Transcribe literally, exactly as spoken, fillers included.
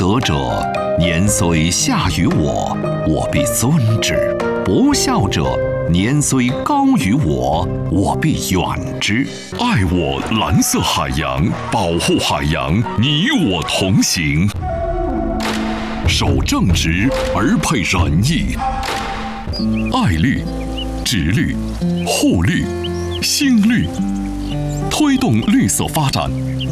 德者，年虽下于我，我必尊之；不孝者，年虽高于我，我必远之。爱我蓝色海洋，保护海洋，你我同行。守正直而配仁义，爱绿、植绿、护绿、新绿，推动绿色发展。